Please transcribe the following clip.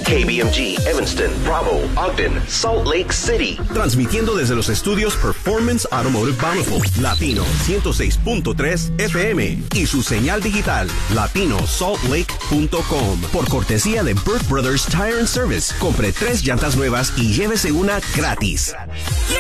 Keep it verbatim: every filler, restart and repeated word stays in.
K B M G, Evanston, Bravo, Ogden, Salt Lake City. Transmitiendo desde los estudios Performance Automotive Bountiful, Latino ciento seis punto tres F M y su señal digital, latino salt lake punto com. Por cortesía de Burt Brothers Tire and Service, compre tres llantas nuevas y llévese una gratis.